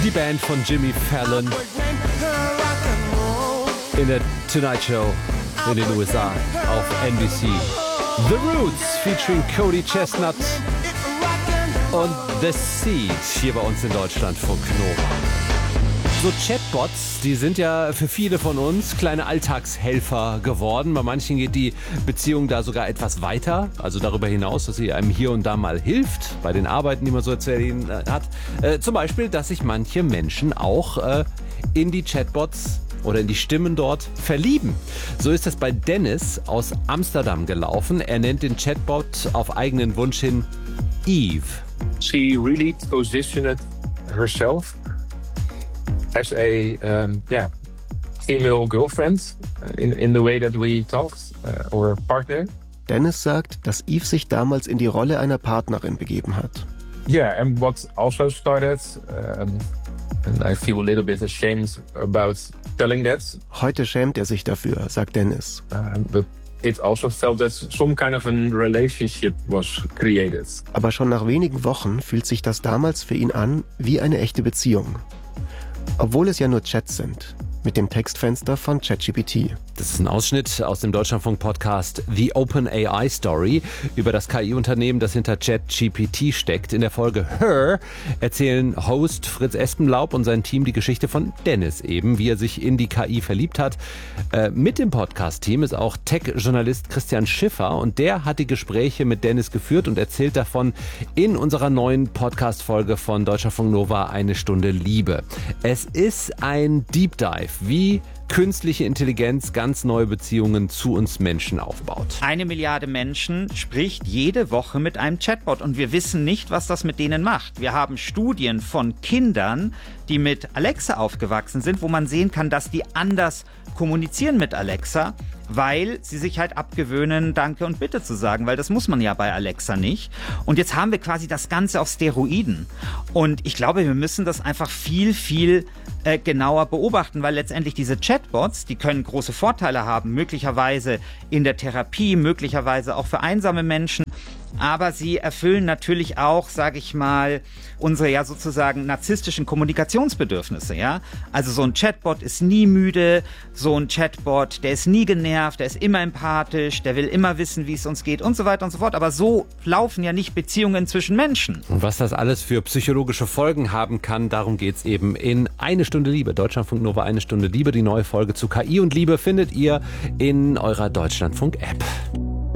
Die Band von Jimmy Fallon in der Tonight Show in den USA auf NBC. The Roots featuring Cody Chestnut und The Seeds hier bei uns in Deutschland von Nova. So Chatbots, die sind ja für viele von uns kleine Alltagshelfer geworden. Bei manchen geht die Beziehung da sogar etwas weiter, also darüber hinaus, dass sie einem hier und da mal hilft, bei den Arbeiten, die man so erzählen hat. Zum Beispiel, dass sich manche Menschen auch in die Chatbots oder in die Stimmen dort verlieben. So ist es bei Dennis aus Amsterdam gelaufen. Er nennt den Chatbot auf eigenen Wunsch hin Eve. She really positioned herself as a female girlfriend in the way that we talked or partner. Dennis sagt, dass Eve sich damals in die Rolle einer Partnerin begeben hat. Yeah, and what also started, and I feel a little bit ashamed about telling that. Heute schämt er sich dafür, sagt Dennis. But it also felt that some kind of a relationship was created. Aber schon nach wenigen Wochen fühlt sich das damals für ihn an wie eine echte Beziehung. Obwohl es ja nur Chats sind, mit dem Textfenster von ChatGPT. Das ist ein Ausschnitt aus dem Deutschlandfunk-Podcast The Open AI Story über das KI-Unternehmen, das hinter ChatGPT steckt. In der Folge Her erzählen Host Fritz Espenlaub und sein Team die Geschichte von Dennis eben, wie er sich in die KI verliebt hat. Mit dem Podcast-Team ist auch Tech-Journalist Christian Schiffer und der hat die Gespräche mit Dennis geführt und erzählt davon in unserer neuen Podcast-Folge von Deutschlandfunk Nova Eine Stunde Liebe. Es ist ein Deep Dive, wie künstliche Intelligenz ganz neue Beziehungen zu uns Menschen aufbaut. 1 Milliarde Menschen spricht jede Woche mit einem Chatbot und wir wissen nicht, was das mit denen macht. Wir haben Studien von Kindern, die mit Alexa aufgewachsen sind, wo man sehen kann, dass die anders kommunizieren mit Alexa, weil sie sich halt abgewöhnen, Danke und Bitte zu sagen, weil das muss man ja bei Alexa nicht. Und jetzt haben wir quasi das Ganze auf Steroiden. Und ich glaube, wir müssen das einfach viel genauer beobachten, weil letztendlich diese Chatbots, die können große Vorteile haben, möglicherweise in der Therapie, möglicherweise auch für einsame Menschen. Aber sie erfüllen natürlich auch, sage ich mal, unsere ja sozusagen narzisstischen Kommunikationsbedürfnisse, ja. Also so ein Chatbot ist nie müde, so ein Chatbot, der ist nie genervt, der ist immer empathisch, der will immer wissen, wie es uns geht und so weiter und so fort. Aber so laufen ja nicht Beziehungen zwischen Menschen. Und was das alles für psychologische Folgen haben kann, darum geht's eben in Eine Stunde Liebe. Deutschlandfunk Nova Eine Stunde Liebe. Die neue Folge zu KI und Liebe findet ihr in eurer Deutschlandfunk-App.